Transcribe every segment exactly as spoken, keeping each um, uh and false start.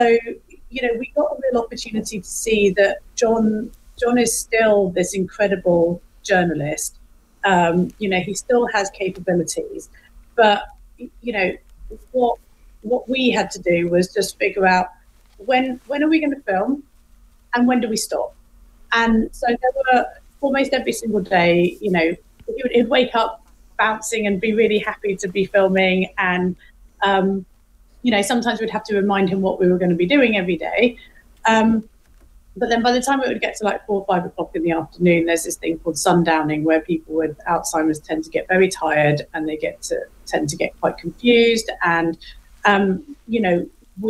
you know, we got a real opportunity to see that John John is still this incredible journalist. Um, you know, he still has capabilities, but you know, what what we had to do was just figure out when when are we going to film, and when do we stop. And so there were almost every single day, you know, he would he'd wake up bouncing and be really happy to be filming, and um, you know, sometimes we'd have to remind him what we were going to be doing every day. Um, but then by the time it would get to like four or five o'clock in the afternoon, there's this thing called sundowning, where people with Alzheimer's tend to get very tired and they get to tend to get quite confused. And, um, you know,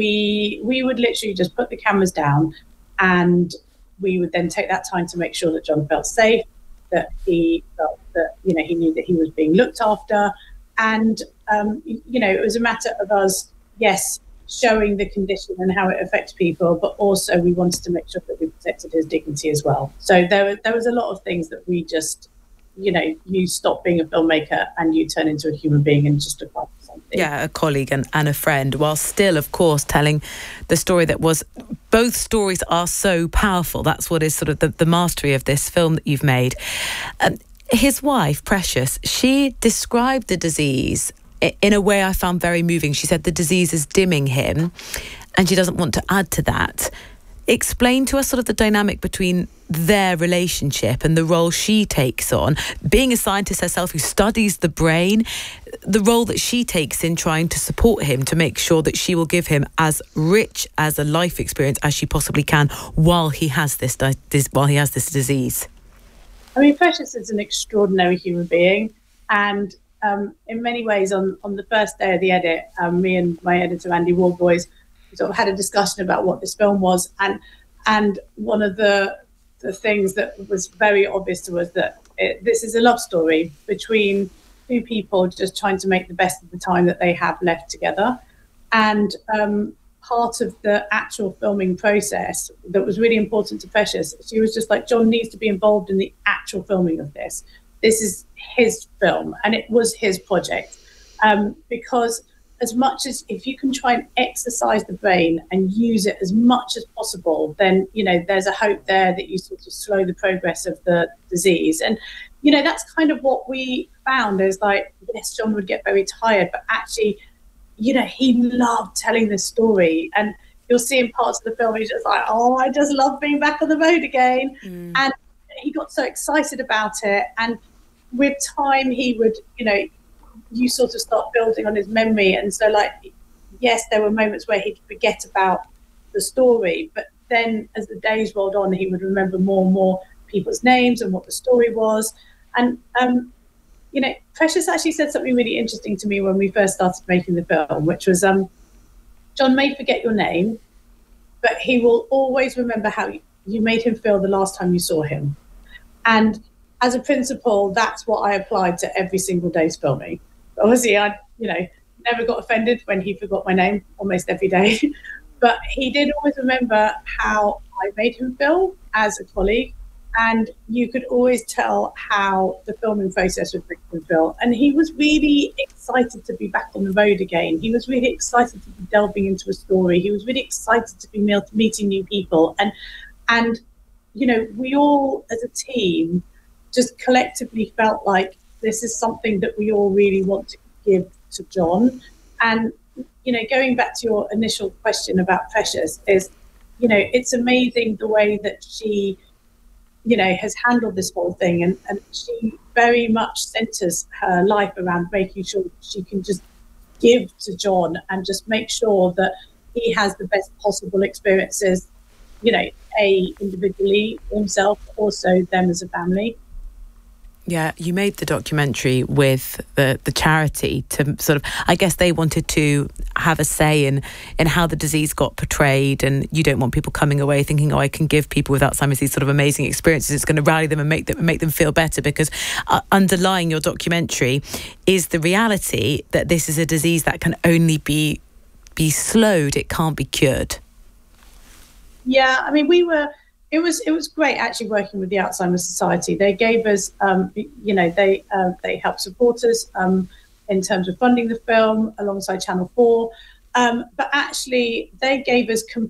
we we would literally just put the cameras down, and we would then take that time to make sure that John felt safe, that he felt that, you know, he knew that he was being looked after. And, um, you know, it was a matter of us, yes, showing the condition and how it affects people, but also we wanted to make sure that we protected his dignity as well. So there, there was a lot of things that we just, you know, you stop being a filmmaker and you turn into a human being and just look after something. Yeah, a colleague and, and a friend, while still, of course, telling the story that was... Both stories are so powerful. That's what is sort of the, the mastery of this film that you've made. Um, his wife, Precious, she described the disease in a way I found very moving. She said the disease is dimming him, and she doesn't want to add to that. Explain to us sort of the dynamic between their relationship and the role she takes on, being a scientist herself who studies the brain, the role that she takes in trying to support him to make sure that she will give him as rich as a life experience as she possibly can while he has this, this while he has this disease. I mean, Precious is an extraordinary human being, and Um, in many ways, on, on the first day of the edit, um, me and my editor, Andy Warboys, sort of had a discussion about what this film was. And and one of the the things that was very obvious to us, that it, this is a love story between two people just trying to make the best of the time that they have left together. And um, part of the actual filming process that was really important to Precious, she was just like, John needs to be involved in the actual filming of this. This is his film, and it was his project. Um, because as much as if you can try and exercise the brain and use it as much as possible, then, you know, there's a hope there that you sort of slow the progress of the disease. And, you know, that's kind of what we found is like, yes, John would get very tired, but actually, you know, he loved telling this story. And you'll see in parts of the film, he's just like, oh, I just love being back on the road again. Mm. And he got so excited about it. And with time, he would, you know, you sort of start building on his memory. And so, like, yes, there were moments where he'd forget about the story, but then as the days rolled on, he would remember more and more people's names and what the story was. And, um, you know, Precious actually said something really interesting to me when we first started making the film, which was, um, John may forget your name, but he will always remember how you made him feel the last time you saw him. And as a principle, that's what I applied to every single day's filming. Obviously, I, you know, never got offended when he forgot my name almost every day. But he did always remember how I made him feel as a colleague. And you could always tell how the filming process would make him feel. And he was really excited to be back on the road again. He was really excited to be delving into a story. He was really excited to be meeting new people. And, and you know, we all as a team just collectively felt like this is something that we all really want to give to John. And, you know, going back to your initial question about Precious is, you know, it's amazing the way that she, you know, has handled this whole thing. And, and she very much centers her life around making sure that she can just give to John and just make sure that he has the best possible experiences, you know, A, individually, himself, also them as a family. Yeah, you made the documentary with the, the charity to sort of, I guess they wanted to have a say in, in how the disease got portrayed, and you don't want people coming away thinking, oh, I can give people with Alzheimer's these sort of amazing experiences. It's going to rally them and make them, make them feel better, because uh, underlying your documentary is the reality that this is a disease that can only be be slowed. It can't be cured. Yeah, I mean, we were... It was it was great actually working with the Alzheimer's Society. They gave us, um, you know, they uh, they helped support us um, in terms of funding the film alongside Channel four. Um, but actually, they gave us